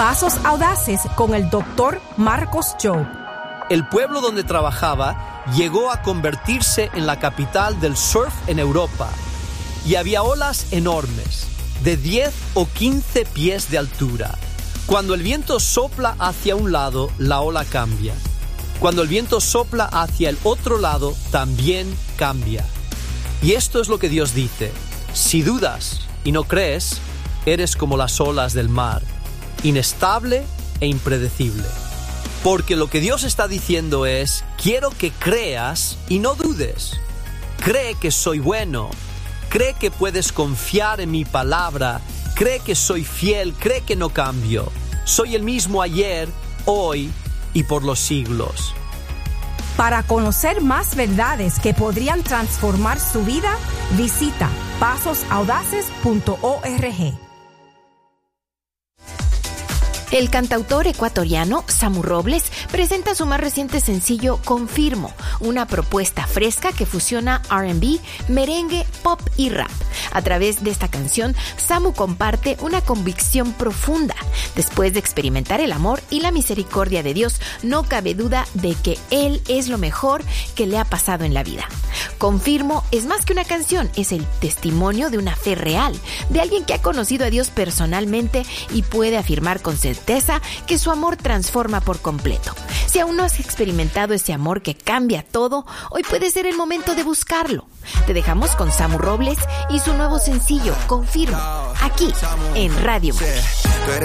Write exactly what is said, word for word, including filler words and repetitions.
Pasos Audaces con el doctor Marcos Job. El pueblo donde trabajaba llegó a convertirse en la capital del surf en Europa y había olas enormes, de diez o quince pies de altura. Cuando el viento sopla hacia un lado, la ola cambia. Cuando el viento sopla hacia el otro lado, también cambia. Y esto es lo que Dios dice: si dudas y no crees, eres como las olas del mar, inestable e impredecible. Porque lo que Dios está diciendo es: quiero que creas y no dudes. Cree que soy bueno. Cree que puedes confiar en mi palabra. Cree que soy fiel. Cree que no cambio. Soy el mismo ayer, hoy y por los siglos. Para conocer más verdades que podrían transformar su vida, visita pasos audaces punto org. El cantautor ecuatoriano Samu Robles presenta su más reciente sencillo Confirmo, una propuesta fresca que fusiona R and B, merengue, pop y rap. A través de esta canción, Samu comparte una convicción profunda. Después de experimentar el amor y la misericordia de Dios, no cabe duda de que Él es lo mejor que le ha pasado en la vida. Confirmo es más que una canción, es el testimonio de una fe real, de alguien que ha conocido a Dios personalmente y puede afirmar con certeza que su amor transforma por completo. Si aún no has experimentado ese amor que cambia todo, hoy puede ser el momento de buscarlo. Te dejamos con Samu Robles y su nuevo sencillo, Confirmo, aquí en Radio María.